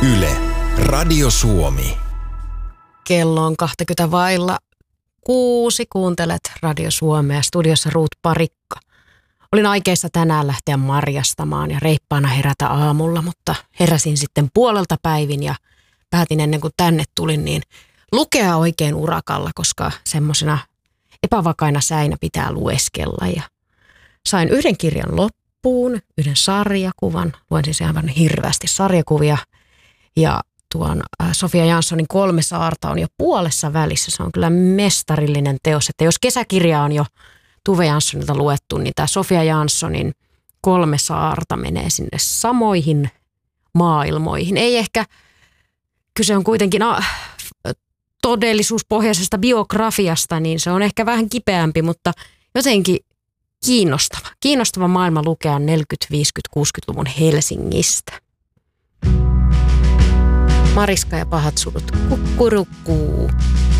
Yle, Radio Suomi. Kello on 20 vailla 6. Kuuntelet Radio Suomea. Studiossa Ruut Parikka. Olin aikeissa tänään lähteä marjastamaan ja reippaana herätä aamulla, mutta heräsin sitten puolelta päivin ja päätin ennen kuin tänne tulin, niin lukea oikein urakalla, koska semmosena epävakaina säinä pitää lueskella. Ja sain yhden kirjan loppuun, yhden sarjakuvan. Luen siis aivan hirveästi sarjakuvia. Ja tuon Sofia Janssonin 3 saarta on jo puolessa välissä. Se on kyllä mestarillinen teos. Että jos kesäkirja on jo Tove Janssonilta luettu, niin tämä Sofia Janssonin 3 saarta menee sinne samoihin maailmoihin. Ei ehkä, kyse on kuitenkin todellisuuspohjaisesta biografiasta, niin se on ehkä vähän kipeämpi, mutta jotenkin kiinnostava. Kiinnostava maailma lukea 40-, 50-, 60-luvun Helsingistä. Mariska ja pahat sulut. Kukkurukkuu.